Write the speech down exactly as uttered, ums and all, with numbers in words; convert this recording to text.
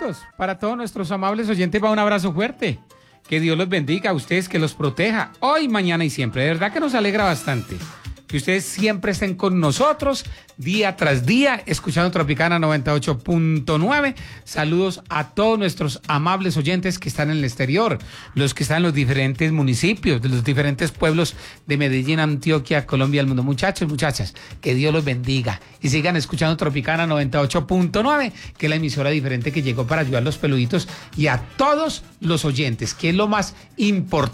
saluditos para todos nuestros amables oyentes. Va un abrazo fuerte. Que Dios los bendiga a ustedes, que los proteja hoy, mañana y siempre. De verdad que nos alegra bastante que ustedes siempre estén con nosotros día tras día, escuchando Tropicana noventa y ocho punto nueve. Saludos a todos nuestros amables oyentes que están en el exterior, los que están en los diferentes municipios, de los diferentes pueblos de Medellín, Antioquia, Colombia, el mundo. Muchachos, muchachas, que Dios los bendiga y sigan escuchando Tropicana noventa y ocho punto nueve, que es la emisora diferente que llegó para ayudar a los peluditos y a todos los oyentes, que es lo más importante.